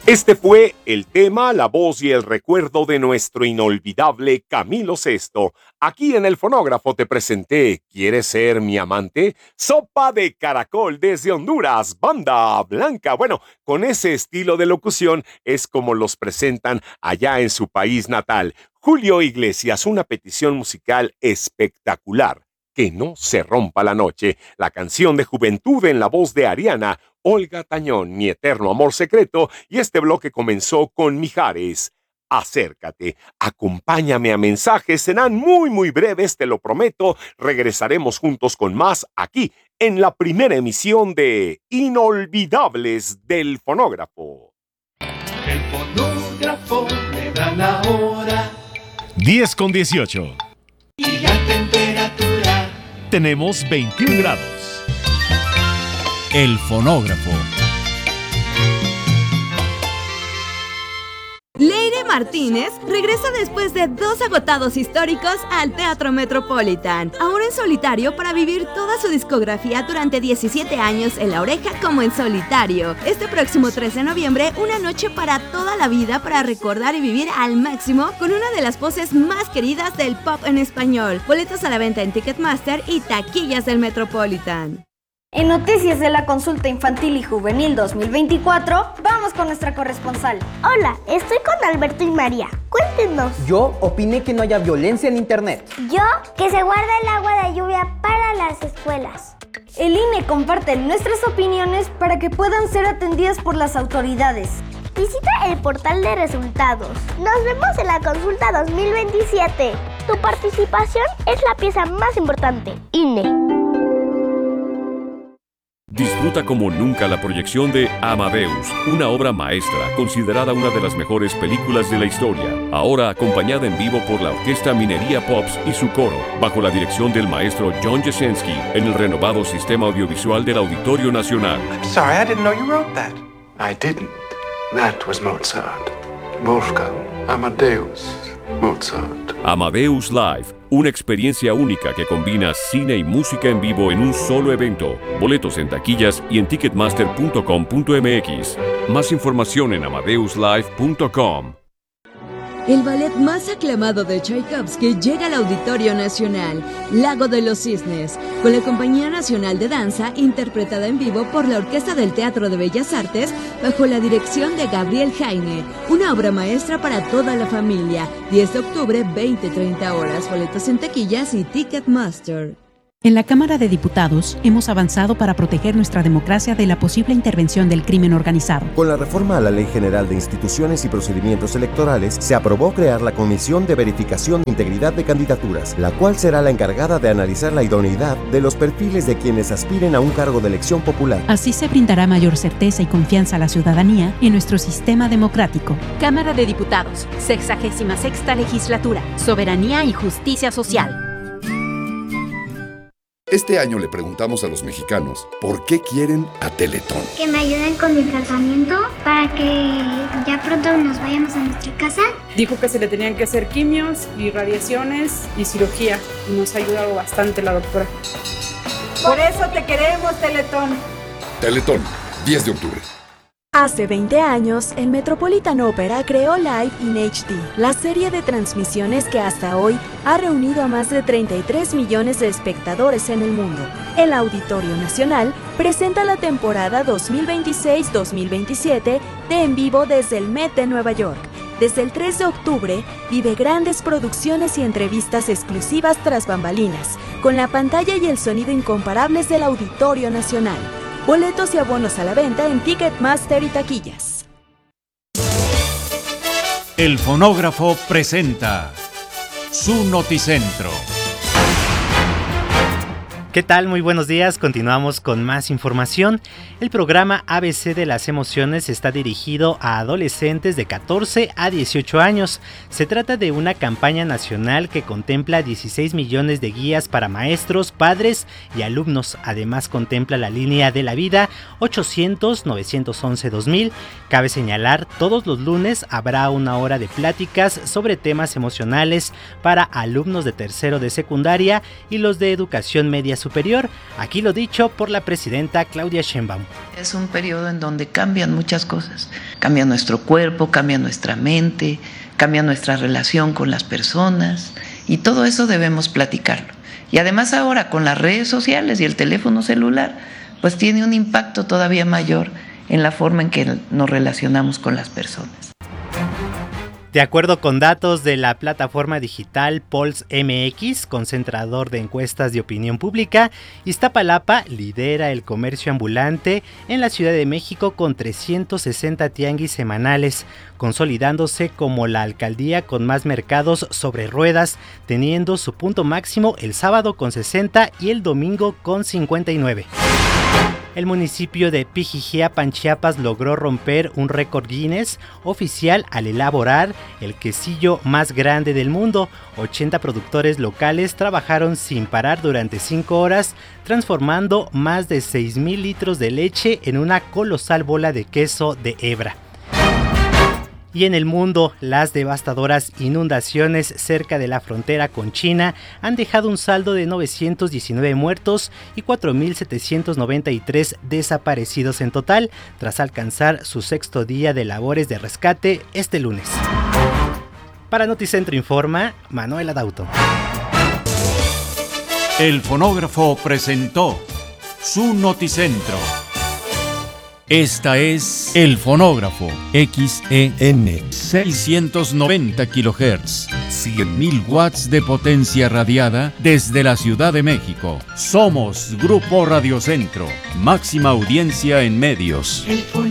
Este fue el tema, la voz y el recuerdo de nuestro inolvidable Camilo Sesto. Aquí en el fonógrafo te presenté ¿Quieres ser mi amante? Sopa de caracol desde Honduras, Banda Blanca. Bueno, con ese estilo de locución es como los presentan allá en su país natal. Julio Iglesias, una petición musical espectacular. Que no se rompa la noche. La canción de juventud en la voz de Ariana, Olga Tañón, Mi eterno amor secreto, y este bloque comenzó con Mijares. Acércate, acompáñame a mensajes, serán muy breves, te lo prometo. Regresaremos juntos con más aquí en la primera emisión de Inolvidables del Fonógrafo. El fonógrafo me da la hora. 10:18. Y la temperatura. Tenemos 21 grados. El fonógrafo. Leire Martínez regresa después de 2 agotados históricos al Teatro Metropolitan, ahora en solitario para vivir toda su discografía durante 17 años en La Oreja como en solitario. Este próximo 13 de noviembre, una noche para toda la vida para recordar y vivir al máximo con una de las voces más queridas del pop en español. Boletos a la venta en Ticketmaster y taquillas del Metropolitan. En noticias de la consulta infantil y juvenil 2024, vamos con nuestra corresponsal. Hola, estoy con Alberto y María. Cuéntenos. Yo opiné que no haya violencia en internet. Yo, que se guarda el agua de lluvia para las escuelas. El INE comparte nuestras opiniones para que puedan ser atendidas por las autoridades. Visita el portal de resultados. Nos vemos en la consulta 2027. Tu participación es la pieza más importante. INE. Disfruta como nunca la proyección de Amadeus, una obra maestra considerada una de las mejores películas de la historia. Ahora acompañada en vivo por la Orquesta Minería Pops y su coro, bajo la dirección del maestro John Jasenski, en el renovado sistema audiovisual del Auditorio Nacional. I'm sorry, I didn't know you wrote that. I didn't. That was Mozart. Wolfgang Amadeus Mozart. Amadeus Live, una experiencia única que combina cine y música en vivo en un solo evento. Boletos en taquillas y en ticketmaster.com.mx. Más información en amadeuslive.com. El ballet más aclamado de Tchaikovsky llega al Auditorio Nacional, Lago de los Cisnes, con la Compañía Nacional de Danza, interpretada en vivo por la Orquesta del Teatro de Bellas Artes, bajo la dirección de Gabriel Jaime, una obra maestra para toda la familia. 10 de octubre, 20-30 horas, boletos en taquillas y Ticketmaster. En la Cámara de Diputados hemos avanzado para proteger nuestra democracia de la posible intervención del crimen organizado. Con la reforma a la Ley General de Instituciones y Procedimientos Electorales, se aprobó crear la Comisión de Verificación de Integridad de Candidaturas, la cual será la encargada de analizar la idoneidad de los perfiles de quienes aspiren a un cargo de elección popular. Así se brindará mayor certeza y confianza a la ciudadanía en nuestro sistema democrático. Cámara de Diputados, 66ª Legislatura, Soberanía y Justicia Social. Este año le preguntamos a los mexicanos por qué quieren a Teletón. Que me ayuden con mi tratamiento para que ya pronto nos vayamos a nuestra casa. Dijo que se le tenían que hacer quimios y radiaciones y cirugía. Y nos ha ayudado bastante la doctora. Por eso te queremos, Teletón. Teletón, 10 de octubre. Hace 20 años, el Metropolitan Opera creó Live in HD, la serie de transmisiones que hasta hoy ha reunido a más de 33 millones de espectadores en el mundo. El Auditorio Nacional presenta la temporada 2026-2027 de En Vivo desde el Met de Nueva York. Desde el 3 de octubre, vive grandes producciones y entrevistas exclusivas tras bambalinas, con la pantalla y el sonido incomparables del Auditorio Nacional. Boletos y abonos a la venta en Ticketmaster y taquillas. El fonógrafo presenta su noticentro. ¿Qué tal? Muy buenos días, continuamos con más información. El programa ABC de las emociones está dirigido a adolescentes de 14 a 18 años. Se trata de una campaña nacional que contempla 16 millones de guías para maestros, padres y alumnos. Además contempla la línea de la vida 800-911-2000. Cabe señalar, todos los lunes habrá una hora de pláticas sobre temas emocionales para alumnos de tercero de secundaria y los de educación media superior. superior. Aquí lo dicho por la presidenta Claudia Sheinbaum. Es un periodo en donde cambian muchas cosas. Cambia nuestro cuerpo, cambia nuestra mente, cambia nuestra relación con las personas y todo eso debemos platicarlo. Y además ahora con las redes sociales y el teléfono celular, pues tiene un impacto todavía mayor en la forma en que nos relacionamos con las personas. De acuerdo con datos de la plataforma digital Pulse MX, concentrador de encuestas de opinión pública, Iztapalapa lidera el comercio ambulante en la Ciudad de México con 360 tianguis semanales, consolidándose como la alcaldía con más mercados sobre ruedas, teniendo su punto máximo el sábado con 60 y el domingo con 59. El municipio de Pijijiapan, Chiapas, logró romper un récord Guinness oficial al elaborar el quesillo más grande del mundo. 80 productores locales trabajaron sin parar durante 5 horas, transformando más de 6,000 litros de leche en una colosal bola de queso de hebra. Y en el mundo, las devastadoras inundaciones cerca de la frontera con China han dejado un saldo de 919 muertos y 4,793 desaparecidos en total, tras alcanzar su 6º día de labores de rescate este lunes. Para Noticentro informa Manuel Adauto. El fonógrafo presentó su Noticentro. Esta es El Fonógrafo, XEN 690 kHz, 100.000 watts de potencia radiada desde la Ciudad de México. Somos Grupo Radio Centro, máxima audiencia en medios.